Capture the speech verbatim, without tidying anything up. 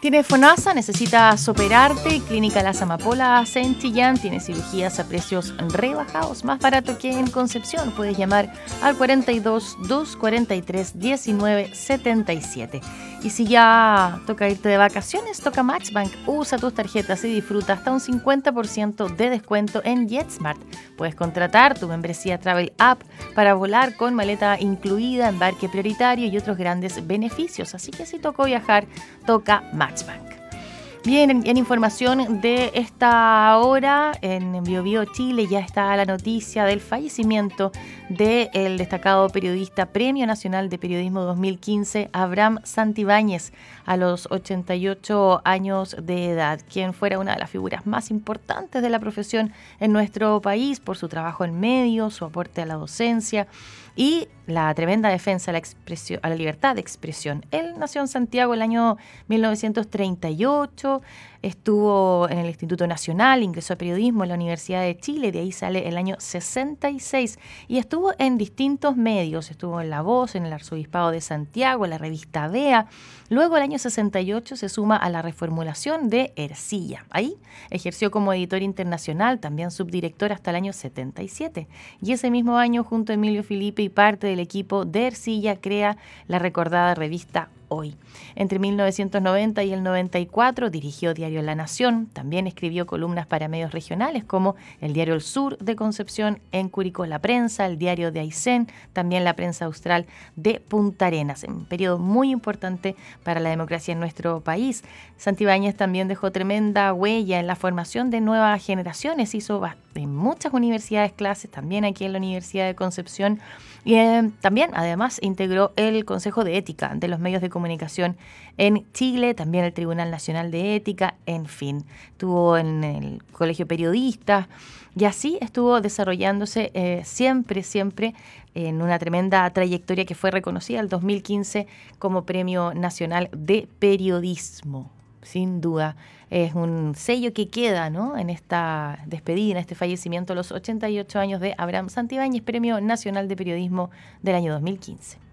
Tiene FONASA, necesitas operarte. Clínica Las Amapolas en Chillán tiene cirugías a precios rebajados, más barato que en Concepción. Puedes llamar al cuarenta y dos, doscientos cuarenta y tres, diecinueve setenta y siete. Y si ya toca irte de vacaciones, toca Matchbank. Usa tus tarjetas y disfruta hasta un cincuenta por ciento de descuento en JetSmart. Puedes contratar tu membresía Travel App para volar con maleta incluida, embarque prioritario y otros grandes beneficios. Así que si tocó viajar, toca Matchbank. Bien, en, en información de esta hora, en BioBio Chile ya está la noticia del fallecimiento del destacado periodista Premio Nacional de Periodismo dos mil quince, Abraham Santibáñez, a los ochenta y ocho años de edad, quien fuera una de las figuras más importantes de la profesión en nuestro país por su trabajo en medios, su aporte a la docencia y la tremenda defensa a la, expresión, a la libertad de expresión. Él nació en Santiago el año mil novecientos treinta y ocho, estuvo en el Instituto Nacional, ingresó a periodismo en la Universidad de Chile, de ahí sale el año sesenta y seis y estuvo en distintos medios, estuvo en La Voz, en el Arzobispado de Santiago, en la revista Vea. Luego el año sesenta y ocho se suma a la reformulación de Ercilla. Ahí ejerció como editor internacional, también subdirector hasta el año setenta y siete. Y ese mismo año, junto a Emilio Filipe y parte del equipo de Ercilla, crea la recordada revista Hoy. Entre mil novecientos noventa y el noventa y cuatro dirigió Diario La Nación, también escribió columnas para medios regionales como el Diario El Sur de Concepción, en Curicó La Prensa, el Diario de Aysén, también la Prensa Austral de Punta Arenas, en un periodo muy importante para la democracia en nuestro país. Santibáñez también dejó tremenda huella en la formación de nuevas generaciones, hizo en muchas universidades clases, también aquí en la Universidad de Concepción, y eh, también además integró el Consejo de Ética de los Medios de Comunicación en Chile, también el Tribunal Nacional de Ética, en fin, estuvo en el Colegio Periodista y así estuvo desarrollándose eh, siempre, siempre en una tremenda trayectoria que fue reconocida el dos mil quince como Premio Nacional de Periodismo. Sin duda, es un sello que queda, ¿no?, en esta despedida, en este fallecimiento a los ochenta y ocho años de Abraham Santibáñez, Premio Nacional de Periodismo del año dos mil quince.